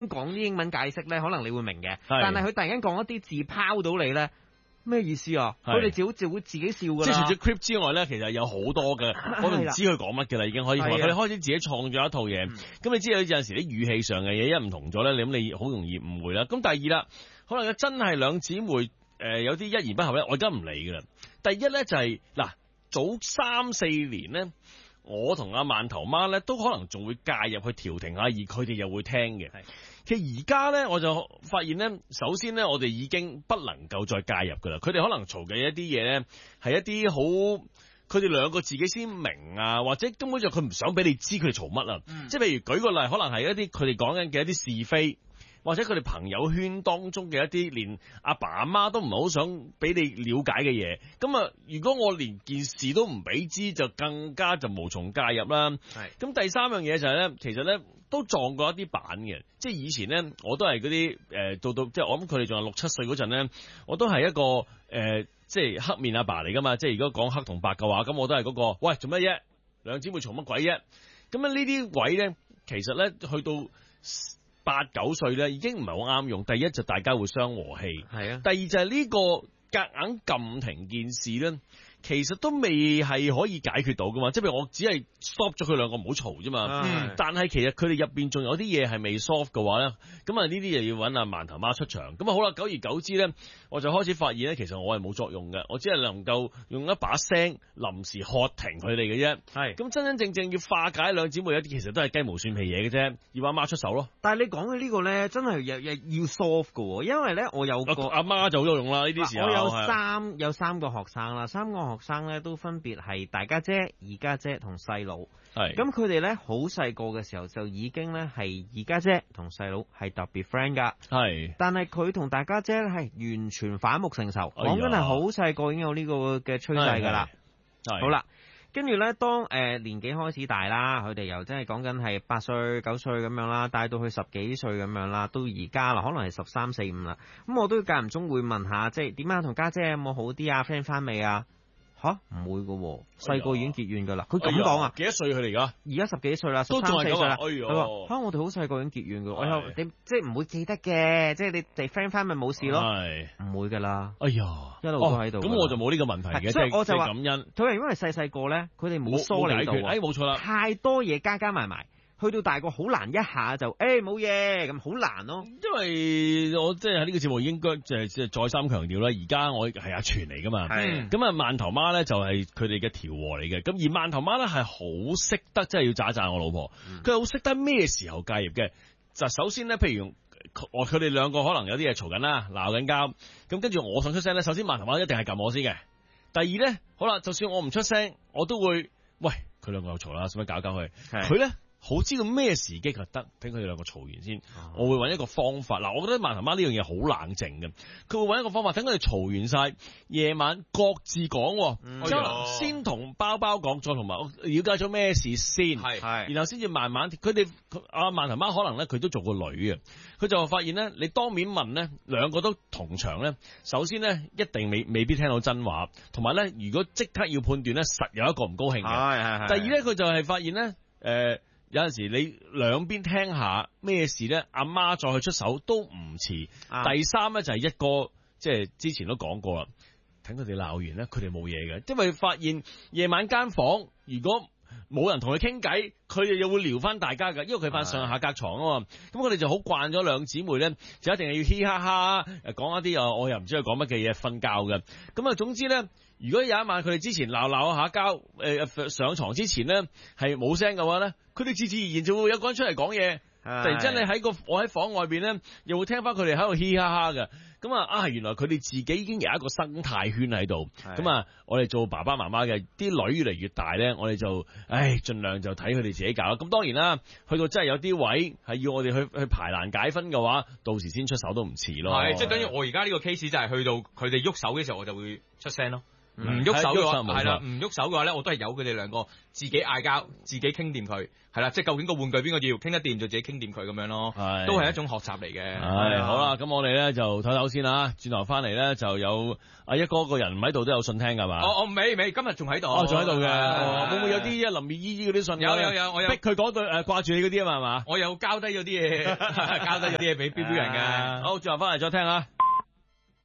講啲英文解釋咧，可能你會明嘅。但係佢突然間講一啲字拋到你咧，咩意思啊？佢哋就會自己笑㗎啦。 即係除咗 Crip 之外咧，其實有好多嘅，我都唔知佢講乜嘅啦，已經可以。佢哋開始自己創咗一套嘢。咁你知道有陣時啲語氣上嘅嘢一唔同咗咧，你好容易誤會啦。咁第二啦，可能真係兩姊妹有啲一言不合咧，我而家唔理㗎啦。第一咧就係嗱，早3-4年咧。我同阿饅頭媽咧都可能仲會介入去調停下，而佢哋又會聽嘅。其實而家咧我就發現咧，首先咧我哋已經不能夠再介入噶啦。佢哋可能嘈嘅一啲嘢咧係一啲好，佢哋兩個自己先明啊，或者根本就佢唔想俾你知佢哋嘈乜啊。即係譬如舉個例，可能係一啲佢哋講緊嘅一啲是非。或者佢哋朋友圈當中嘅一啲連阿爸阿媽都唔係好想俾你了解嘅嘢，咁啊，如果我連件事都唔俾知，就更加就無從介入啦。咁第三樣嘢就係咧，其實咧都撞過一啲板嘅，即係以前咧我都係嗰啲到即係我諗佢哋仲係6-7歲嗰陣咧，我都係一個即係黑面阿爸嚟噶嘛，即係如果講黑同白嘅話，咁我都係嗰個，喂，做乜啫？兩姊妹嘈乜鬼啫？咁呢啲位咧，其實咧去到8-9歲咧，已經唔係好啱用。第一就大家會傷和氣，係啊。第二就係呢個夾硬撳停件事咧，其實都未係可以解決到噶嘛。即係譬如我只係 stop 咗佢兩個唔好嘈啫嘛。但係其實佢哋入邊仲有啲嘢係未 solve 嘅話咧，咁啊呢啲又要揾阿饅頭媽出場。咁啊好啦，久而久之咧，我就開始發現咧，其實我係冇作用嘅，我只係能夠用一把聲臨時喝停佢哋嘅啫。係咁真真正正要化解兩姊妹一啲，其實都係雞毛蒜皮嘢嘅啫，要阿媽出手咯。 但係你講嘅呢個咧，真係要 solve 嘅，因為咧我有個阿媽就好有用啦呢啲時候。 我有三個學生啦，3個學生咧都分別係大家姐、二家姐同細佬。係咁佢哋咧好細個嘅時候就已經咧係二家姐同細佬係特別 friend 噶。係，但係佢同大家姐咧係完全反目成仇，講緊係好細個已經有呢個嘅趨勢噶啦。好啦。跟住咧，當年紀開始大啦，佢哋又真係講緊係8歲、9歲咁樣啦，帶到去10幾歲咁樣啦，到而家啦，可能係13、14、15啦。咁我都間唔中會問下，即係點啊？同家姐有冇好啲啊 ？friend 翻未啊？吓，唔會噶，細個已經結怨噶啦。佢咁講啊？幾多歲佢哋而家？而家10幾歲啦，13、14歲啦。佢話吓，我哋好細個已經結怨噶。我又你即係唔會記得嘅，即係你哋 friend 翻咪冇事咯。係唔會噶啦。哎呀，一路都喺度。咁我就冇呢個問題嘅，所以我就話感恩。佢係因為細細個咧，佢哋冇梳理到。冇錯啦。太多嘢加埋。去到大個好難一下就冇嘢咁好難咯， 因為我即係喺呢個節目應該即係再三強調啦，而家我係阿全嚟噶嘛，咁啊饅頭媽咧就係佢哋嘅調和嚟嘅，咁而饅頭媽咧係好識得即係要讚我老婆，佢好識得咩時候介入嘅，就首先咧譬如佢哋兩個可能有啲嘢嘈緊啦，鬧緊交，咁跟住我想出聲咧，首先饅頭媽一定係撳我先嘅，第二咧好啦，就算我唔出聲，我都會喂佢兩個又嘈啦，使乜搞佢，佢咧。好知道咩時機就得，等佢哋兩個嘈完先，我會揾一個方法。嗱，我覺得饅頭媽呢樣嘢好冷靜嘅，佢會揾一個方法，等佢哋嘈完晒，夜晚各自講，先同包包講，再同埋了解咗咩事先，然後先至慢慢。佢哋阿饅頭媽可能咧，佢都做過女嘅，佢就發現咧，你當面問咧，兩個都同場咧，首先咧一定未必聽到真話，同埋咧，如果即刻要判斷咧，實有一個唔高興嘅。第二咧，佢就係發現咧，有陣時你兩邊聽下咩事咧，阿媽再去出手都唔遲。第三咧就係一個，即係之前都講過啦，等佢哋鬧完咧，佢哋冇嘢嘅，因為發現夜晚間房如果冇人同佢傾偈，佢哋又會撩翻大家噶，因為佢瞓上下格床啊嘛。咁佢哋就好慣咗兩姊妹咧，就一定係要嘻哈哈講一啲我又唔知佢講乜嘅嘢，瞓覺嘅。咁啊，總之咧。如果有一晚佢哋之前鬧下交，上床之前咧係冇聲嘅話咧，佢哋自自然然就會有個人出嚟講嘢。突然間你我喺房外邊咧，又會聽翻佢哋喺度嘻哈哈嘅。咁啊原來佢哋自己已經有一個生態圈喺度。咁啊，我哋做爸爸媽媽嘅，啲女越嚟越大咧，我哋就盡量就睇佢哋自己搞啦。咁當然啦，去到真係有啲位係要我哋去排難解紛嘅話，到時先出手都唔遲咯。 係，即係等於我而家呢個 case 就係去到佢哋喐手嘅時候，我就會出聲咯。 唔喐手嘅話係啦，唔喐手嘅話咧，我都係由佢哋兩個自己嗌交，自己傾掂佢。係啦，即係究竟個玩具邊個要傾得掂就自己傾掂佢咁樣咯，都係一種學習嚟嘅。 係好啦，咁我哋咧就唞唞先啦，轉頭翻嚟咧就有阿一哥個人唔喺度都有信聽㗎嘛？ 我未，今日仲喺度。 仲喺度嘅。會唔會有啲林面姨姨嗰啲信？ 有，我有逼佢講句掛住你嗰啲啊嘛係嘛？ 我有交低咗啲嘢，交低咗啲嘢俾標標人㗎。 好，轉頭翻嚟再聽下。